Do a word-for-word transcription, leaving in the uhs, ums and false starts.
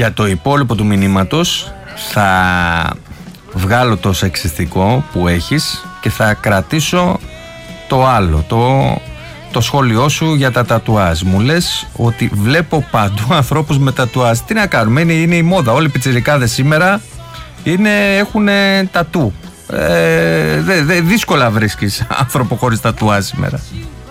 Για το υπόλοιπο του μηνύματος θα βγάλω το σεξιστικό που έχεις και θα κρατήσω το άλλο, το, το σχόλιο σου για τα τατουάζ. Μου λες ότι βλέπω παντού ανθρώπους με τατουάζ. Τι να κάνουμε, είναι, είναι η μόδα. Όλοι οι πιτσιρικάδες σήμερα είναι, έχουν τατού. Ε, δε, δε, δύσκολα βρίσκεις άνθρωπο χωρίς τατουάζ σήμερα.